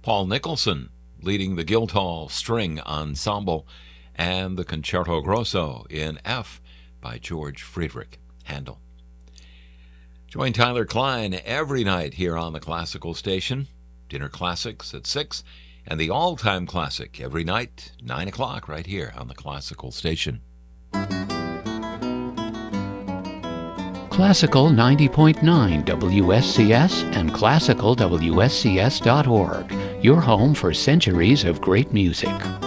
Paul Nicholson leading the Guildhall String Ensemble and the Concerto Grosso in F by George Friedrich Handel. Join Tyler Klein every night here on the Classical Station. Dinner Classics at 6, and the All-Time Classic every night, 9 o'clock, right here on the Classical Station. Classical 90.9 WSCS and classicalwscs.org, your home for centuries of great music.